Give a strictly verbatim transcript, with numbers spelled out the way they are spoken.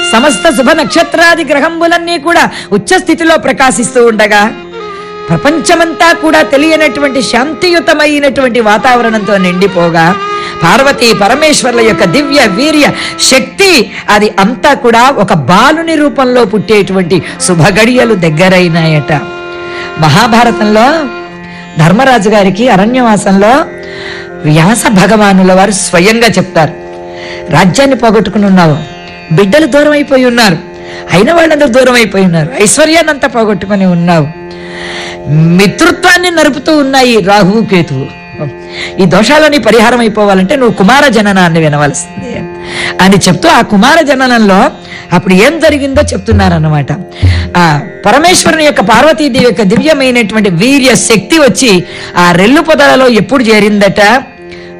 సమస్త శుభ నక్షత్రాది గ్రహంబులన్నీ కూడా ఉచ్చ స్థితిలో ప్రకాశిస్తూ ఉండగా ప్రపంచమంతా కూడా తెలియనటువంటి శాంతియుతమైనటువంటి వాతావరణంతో నిండిపోగా పార్వతీ పరమేశ్వర్ల యొక్క దివ్య వీర్య శక్తి అది అంతా కూడా ఒక బాలుని రూపంలో పుట్టేటువంటి శుభగడియలు దగ్గరైనాయట. మహాభారతంలో ధర్మరాజు గారికి అరణ్యవాసంలో వ్యాస భగవానుల వారు స్వయంగా చెప్తారు, రాజ్యాన్ని పోగొట్టుకుని ఉన్నావు, బిడ్డలు దూరం అయిపోయి ఉన్నారు, అయిన వాళ్ళందరూ దూరం అయిపోయి ఉన్నారు, ఐశ్వర్యాన్ని అంతా పోగొట్టుకుని ఉన్నావు, మిత్రుత్వాన్ని నరుపుతూ ఉన్నాయి రాహువు కేతువు. ఈ దోషాలని పరిహారం అయిపోవాలంటే నువ్వు కుమార జననాన్ని వినవలసిందే అని చెప్తూ ఆ కుమార జననంలో అప్పుడు ఏం జరిగిందో చెప్తున్నారన్నమాట. ఆ పరమేశ్వరుని యొక్క పార్వతీదేవి యొక్క దివ్యమైనటువంటి వీర్య శక్తి వచ్చి ఆ రెల్లు పొదలలో ఎప్పుడు చేరిందట,